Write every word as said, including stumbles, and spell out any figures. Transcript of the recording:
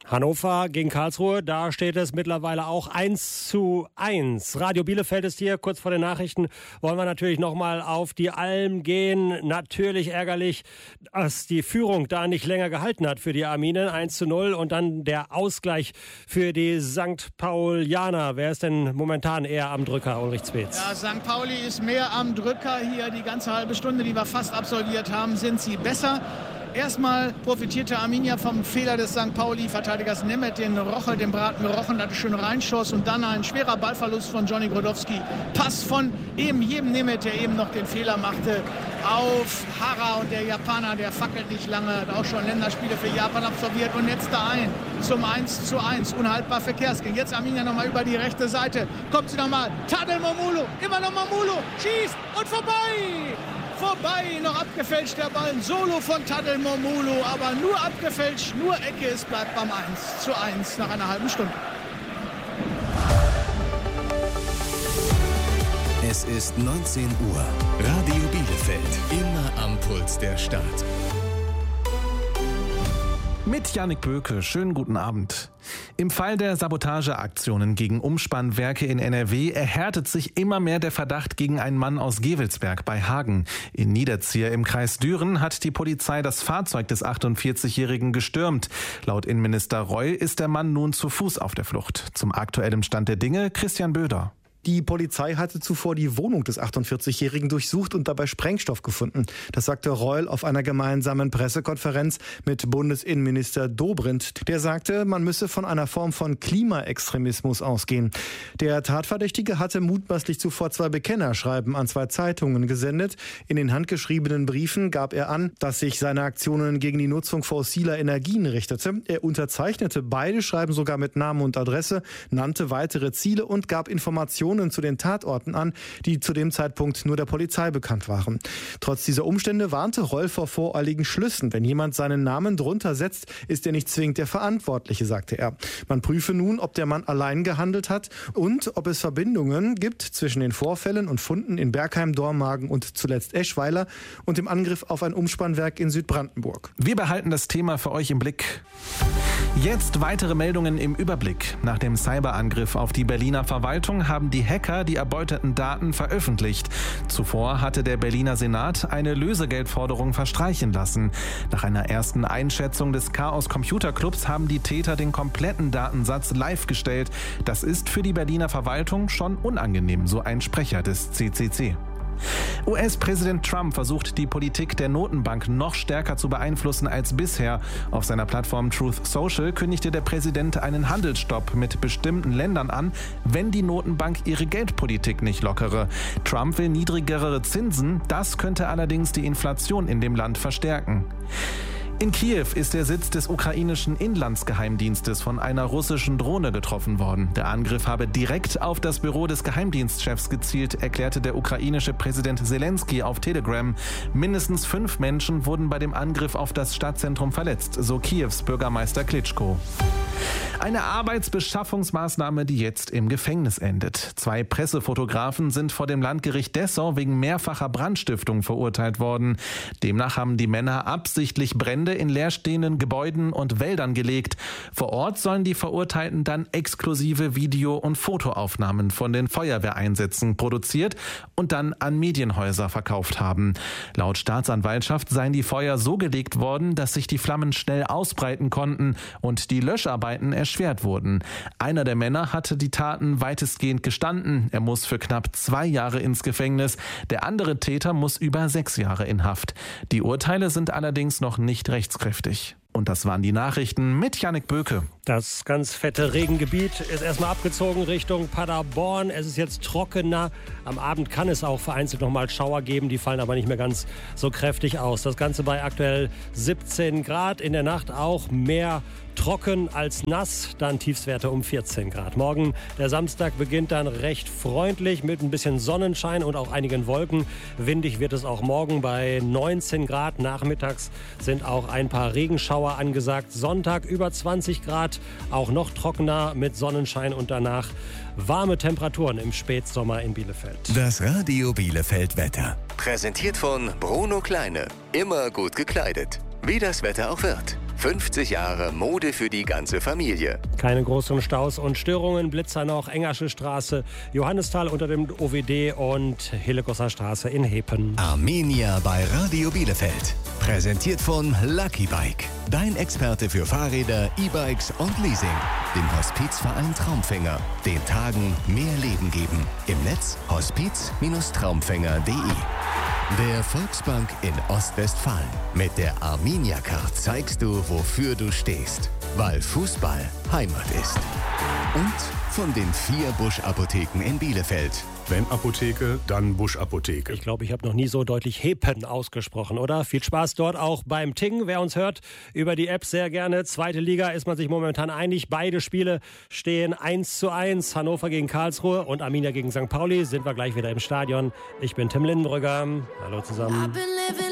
Hannover gegen Karlsruhe, da steht es mittlerweile auch eins zu eins. Radio Bielefeld ist hier, kurz vor den Nachrichten wollen wir natürlich nochmal auf die Alm gehen. Natürlich ärgerlich, dass die Führung da nicht länger gehalten hat für die Arminen, eins zu null und dann der Ausgleich für die Sankt Paulianer. Wer ist denn momentan eher am Drücker, Ulrich Zweetz? Ja, Sankt Pauli ist mehr am Drücker hier. Die ganze halbe Stunde, die wir fast absolviert haben, sind sie besser. Erstmal profitierte Arminia vom Fehler des Sankt Pauli-Verteidigers Nemeth, den Roche, den Braten Rochen, hatte schön reinschoss und dann ein schwerer Ballverlust von Johnny Grodowski. Pass von eben jedem Nemeth, der eben noch den Fehler machte, auf Hara, und der Japaner, der fackelt nicht lange, hat auch schon Länderspiele für Japan absolviert und netzt da ein zum eins zu eins. Unhaltbar für Kersken. Jetzt Arminia nochmal über die rechte Seite. Kommt sie nochmal. Tadel Momulo, immer noch Momulo, schießt und vorbei! Vorbei, noch abgefälscht der Ball. Solo von Tadel Momulo, aber nur abgefälscht, nur Ecke. Es bleibt beim eins zu eins nach einer halben Stunde. Es ist neunzehn Uhr. Radio Bielefeld, immer am Puls der Stadt. Mit Jannik Böke, schönen guten Abend. Im Fall der Sabotageaktionen gegen Umspannwerke in N R W erhärtet sich immer mehr der Verdacht gegen einen Mann aus Gevelsberg bei Hagen. In Niederzier im Kreis Düren hat die Polizei das Fahrzeug des achtundvierzigjährigen gestürmt. Laut Innenminister Reul ist der Mann nun zu Fuß auf der Flucht. Zum aktuellen Stand der Dinge Christian Böder. Die Polizei hatte zuvor die Wohnung des achtundvierzigjährigen durchsucht und dabei Sprengstoff gefunden. Das sagte Reul auf einer gemeinsamen Pressekonferenz mit Bundesinnenminister Dobrindt. Der sagte, man müsse von einer Form von Klimaextremismus ausgehen. Der Tatverdächtige hatte mutmaßlich zuvor zwei Bekennerschreiben an zwei Zeitungen gesendet. In den handgeschriebenen Briefen gab er an, dass sich seine Aktionen gegen die Nutzung fossiler Energien richtete. Er unterzeichnete beide Schreiben sogar mit Namen und Adresse, nannte weitere Ziele und gab Informationen zu den Tatorten an, die zu dem Zeitpunkt nur der Polizei bekannt waren. Trotz dieser Umstände warnte Reul vor voreiligen Schlüssen. Wenn jemand seinen Namen drunter setzt, ist er nicht zwingend der Verantwortliche, sagte er. Man prüfe nun, ob der Mann allein gehandelt hat und ob es Verbindungen gibt zwischen den Vorfällen und Funden in Bergheim, Dormagen und zuletzt Eschweiler und dem Angriff auf ein Umspannwerk in Südbrandenburg. Wir behalten das Thema für euch im Blick. Jetzt weitere Meldungen im Überblick. Nach dem Cyberangriff auf die Berliner Verwaltung haben die Hacker die erbeuteten Daten veröffentlicht. Zuvor hatte der Berliner Senat eine Lösegeldforderung verstreichen lassen. Nach einer ersten Einschätzung des Chaos Computer Clubs haben die Täter den kompletten Datensatz live gestellt. Das ist für die Berliner Verwaltung schon unangenehm, so ein Sprecher des C C C. U S-Präsident Trump versucht, die Politik der Notenbank noch stärker zu beeinflussen als bisher. Auf seiner Plattform Truth Social kündigte der Präsident einen Handelsstopp mit bestimmten Ländern an, wenn die Notenbank ihre Geldpolitik nicht lockere. Trump will niedrigere Zinsen, das könnte allerdings die Inflation in dem Land verstärken. In Kiew ist der Sitz des ukrainischen Inlandsgeheimdienstes von einer russischen Drohne getroffen worden. Der Angriff habe direkt auf das Büro des Geheimdienstchefs gezielt, erklärte der ukrainische Präsident Zelensky auf Telegram. Mindestens fünf Menschen wurden bei dem Angriff auf das Stadtzentrum verletzt, so Kiews Bürgermeister Klitschko. Eine Arbeitsbeschaffungsmaßnahme, die jetzt im Gefängnis endet. Zwei Pressefotografen sind vor dem Landgericht Dessau wegen mehrfacher Brandstiftung verurteilt worden. Demnach haben die Männer absichtlich Brände in leerstehenden Gebäuden und Wäldern gelegt. Vor Ort sollen die Verurteilten dann exklusive Video- und Fotoaufnahmen von den Feuerwehreinsätzen produziert und dann an Medienhäuser verkauft haben. Laut Staatsanwaltschaft seien die Feuer so gelegt worden, dass sich die Flammen schnell ausbreiten konnten und die Löscharbeiten erschwert wurden. Einer der Männer hatte die Taten weitestgehend gestanden. Er muss für knapp zwei Jahre ins Gefängnis. Der andere Täter muss über sechs Jahre in Haft. Die Urteile sind allerdings noch nicht rechtskräftig. Und das waren die Nachrichten mit Jannik Böke. Das ganz fette Regengebiet ist erstmal abgezogen Richtung Paderborn. Es ist jetzt trockener. Am Abend kann es auch vereinzelt nochmal Schauer geben. Die fallen aber nicht mehr ganz so kräftig aus. Das Ganze bei aktuell siebzehn Grad. In der Nacht auch mehr trocken als nass, dann Tiefstwerte um vierzehn Grad. Morgen, der Samstag, beginnt dann recht freundlich mit ein bisschen Sonnenschein und auch einigen Wolken. Windig wird es auch morgen bei neunzehn Grad. Nachmittags sind auch ein paar Regenschauer angesagt. Sonntag über zwanzig Grad, auch noch trockener mit Sonnenschein und danach warme Temperaturen im Spätsommer in Bielefeld. Das Radio Bielefeld Wetter. Präsentiert von Bruno Kleine. Immer gut gekleidet. Wie das Wetter auch wird. fünfzig Jahre Mode für die ganze Familie. Keine großen Staus und Störungen. Blitzer noch, Engersche Straße, Johannisthal unter dem O W D und Hillegosser Straße in Hepen. Arminia bei Radio Bielefeld. Präsentiert von Lucky Bike. Dein Experte für Fahrräder, E-Bikes und Leasing. Dem Hospizverein Traumfänger. Den Tagen mehr Leben geben. Im Netz hospiz Traumfänger punkt de. Der Volksbank in Ostwestfalen. Mit der Arminia-Card zeigst du, wofür du stehst. Weil Fußball Heimat ist. Und von den vier Busch-Apotheken in Bielefeld. Wenn Apotheke, dann Busch-Apotheke. Ich glaube, ich habe noch nie so deutlich Hepen ausgesprochen, oder? Viel Spaß dort auch beim Ting. Wer uns hört, über die App sehr gerne. Zweite Liga ist man sich momentan einig. Beide Spiele stehen eins zu eins. Hannover gegen Karlsruhe und Arminia gegen Sankt Pauli. Sind wir gleich wieder im Stadion. Ich bin Tim Lindenbrügger. Hallo zusammen.